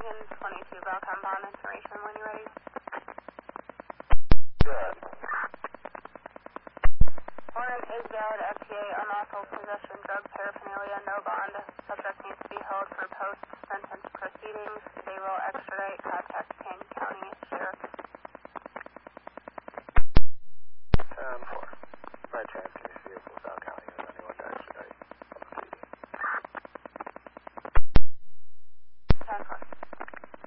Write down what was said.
in 22 Belcom bond information when you're ready. Good. Warrant is valid. FTA unlawful possession drug paraphernalia, no bond. Subject needs to be held for post-sentence proceedings. They will extradite. Contact